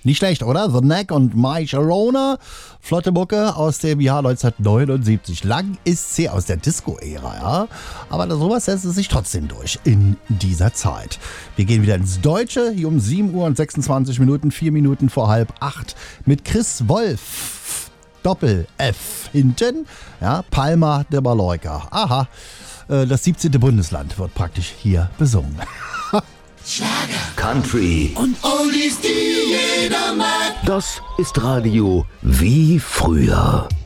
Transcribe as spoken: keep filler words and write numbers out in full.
Nicht schlecht, oder? The Knack und My Sharona. Flotte Mucke aus dem Jahr neunzehnhundertneunundsiebzig. Lang ist sie aus der Disco-Ära, ja. Aber sowas setzt es sich trotzdem durch in dieser Zeit. Wir gehen wieder ins Deutsche. Hier um sieben Uhr und sechsundzwanzig Minuten, vier Minuten vor halb acht. Mit Chris Wolf. Doppel-F hinten. Ja, Palma de Mallorca. Aha. Das siebzehnte Bundesland wird praktisch hier besungen. Schlager, Country und Oldies, die jeder mag. Das ist Radio wie früher.